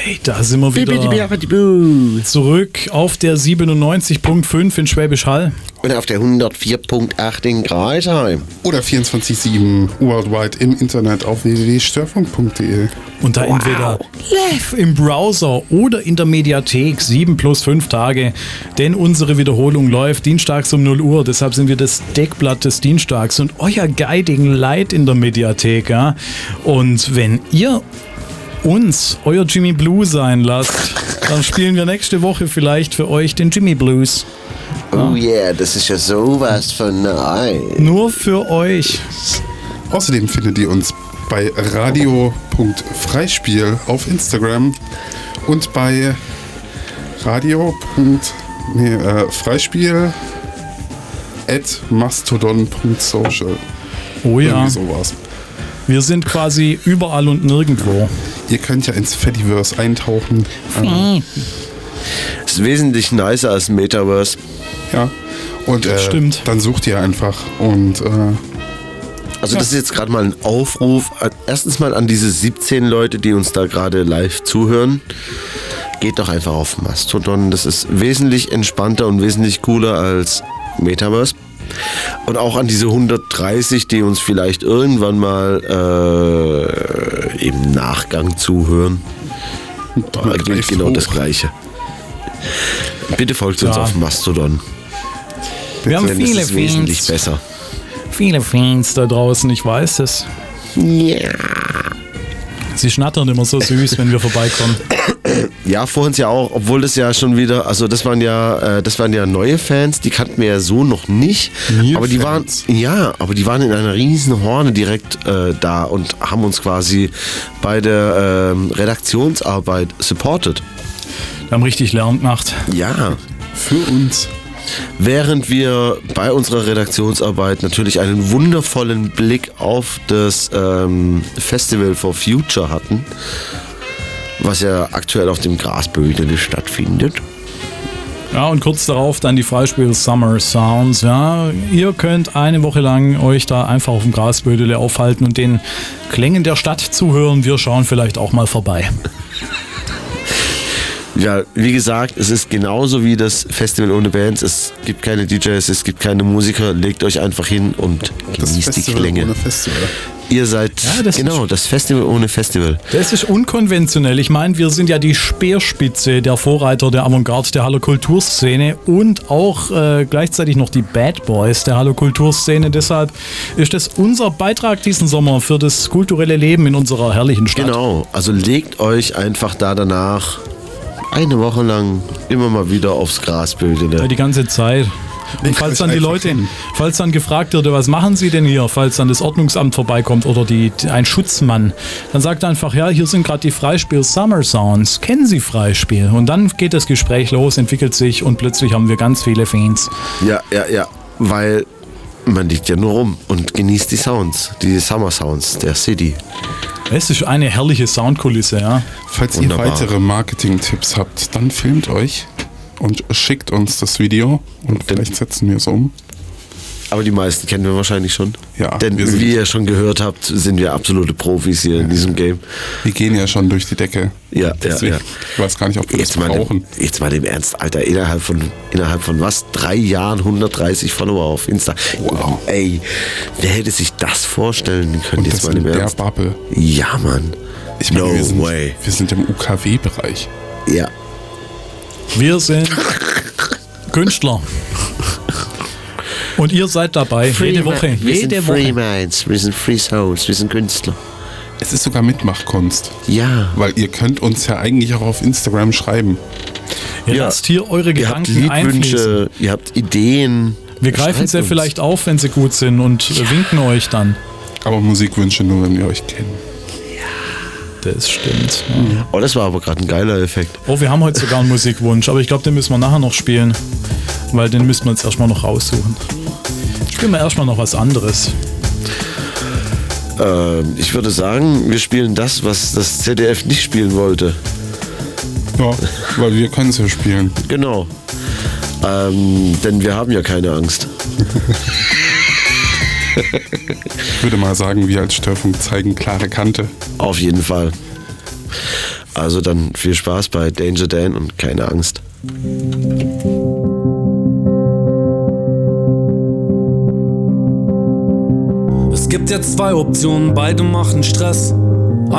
Hey, da sind wir wieder zurück auf der 97.5 in Schwäbisch Hall. Und auf der 104.8 in Greisheim. Oder 24/7 worldwide im Internet auf www.störfunk.de. Und da entweder live im Browser oder in der Mediathek 7+5 Tage. Denn unsere Wiederholung läuft dienstags um 0 Uhr. Deshalb sind wir das Deckblatt des Dienstags und euer Guiding Light in der Mediathek. Ja? Und wenn ihr uns euer Jimmy Blue sein lasst, dann spielen wir nächste Woche vielleicht für euch den Jimmy Blues. Oh yeah, das ist ja sowas von nice. Nur für euch. Außerdem findet ihr uns bei radio.freispiel auf Instagram und bei radio.freispiel@mastodon.social. Oh ja. Irgendwie sowas. Wir sind quasi überall und nirgendwo. Ihr könnt ja ins Fediverse eintauchen. Das ist wesentlich nicer als Metaverse. Ja. Und Stimmt. Dann sucht ihr einfach und Also das ist jetzt gerade mal ein Aufruf. Erstens mal an diese 17 Leute, die uns da gerade live zuhören. Geht doch einfach auf Mastodon. Das ist wesentlich entspannter und wesentlich cooler als Metaverse. Und auch an diese 130, die uns vielleicht irgendwann mal im Nachgang zuhören. Da gilt genau das Gleiche. Bitte folgt uns auf Mastodon. Wir haben Denn viele das ist wesentlich Fans. besser. Viele Fans da draußen, ich weiß es. Ja. Sie schnattern immer so süß, wenn wir vorbeikommen. Ja, vor uns ja auch, obwohl das ja schon wieder, also das waren ja neue Fans, die kannten wir ja so noch nicht. Aber die waren in einer riesen Horde direkt da und haben uns quasi bei der Redaktionsarbeit supportet. Wir haben richtig Lärm gemacht. Ja. für uns. Während wir bei unserer Redaktionsarbeit natürlich einen wundervollen Blick auf das Festival for Future hatten, was ja aktuell auf dem Grasbödele stattfindet. Ja, und kurz darauf dann die Freispiel Summer Sounds. Ja, ihr könnt eine Woche lang euch da einfach auf dem Grasbödele aufhalten und den Klängen der Stadt zuhören. Wir schauen vielleicht auch mal vorbei. Ja, wie gesagt, es ist genauso wie das Festival ohne Bands. Es gibt keine DJs, es gibt keine Musiker. Legt euch einfach hin und genießt die Klänge. Ohne Festival. Ihr seid, das Festival ohne Festival. Das ist unkonventionell. Ich meine, wir sind ja die Speerspitze der Vorreiter der Avantgarde, der Haller Kulturszene und auch gleichzeitig noch die Bad Boys der Haller Kulturszene. Deshalb ist das unser Beitrag diesen Sommer für das kulturelle Leben in unserer herrlichen Stadt. Genau, also legt euch einfach da danach eine Woche lang immer mal wieder aufs Grasbödele. Ja, die ganze Zeit. Und falls dann die Leute, falls dann gefragt wird, was machen Sie denn hier, falls dann das Ordnungsamt vorbeikommt oder ein Schutzmann, dann sagt einfach, ja, hier sind gerade die Freispiel Summer Sounds. Kennen Sie Freispiel? Und dann geht das Gespräch los, entwickelt sich und plötzlich haben wir ganz viele Fans. Ja, weil man liegt ja nur rum und genießt die Sounds, die Summer Sounds der City. Es ist eine herrliche Soundkulisse, ja. Falls Wunderbar. ihr weitere Marketing-Tipps habt, dann filmt euch und schickt uns das Video und vielleicht setzen wir es um. Aber die meisten kennen wir wahrscheinlich schon. Ja, denn wie ihr schon gehört habt, sind wir absolute Profis hier in diesem Game. Wir gehen ja schon durch die Decke. Ja. Ich weiß gar nicht, ob wir das brauchen. Jetzt mal im Ernst, Alter, innerhalb von was? 3 Jahren 130 Follower auf Insta. Wow. Ey, wer hätte sich das vorstellen können? Und Jetzt das mal im in der Ernst. Bubble. Ja, Mann. Ich meine, No wir way. sind im UKW-Bereich. Ja. Wir sind Künstler. Und ihr seid dabei, jede Woche. Wir sind Jede Free Woche. Minds, wir sind Free Souls, wir sind Künstler. Es ist sogar Mitmachkunst. Ja. Weil ihr könnt uns ja eigentlich auch auf Instagram schreiben. Ihr Ja. lasst hier eure Ihr habt Gedanken einfließen. Liedwünsche, ihr habt Ideen. Wir greifen Schreibt sie uns. vielleicht auf, wenn sie gut sind und winken euch dann. Aber Musikwünsche nur, wenn wir euch kennen. Das stimmt. Ja. Oh, das war aber gerade ein geiler Effekt. Oh, wir haben heute sogar einen Musikwunsch, aber ich glaube, den müssen wir nachher noch spielen. Weil den müssen wir jetzt erstmal noch raussuchen. Spielen wir erstmal noch was anderes. Ich würde sagen, wir spielen das, was das ZDF nicht spielen wollte. Ja, weil wir können es ja spielen. Genau. Denn wir haben ja keine Angst. Ich würde mal sagen, wir als Störfunk zeigen klare Kante. Auf jeden Fall. Also dann viel Spaß bei Danger Dan und keine Angst. Es gibt jetzt 2 Optionen, beide machen Stress.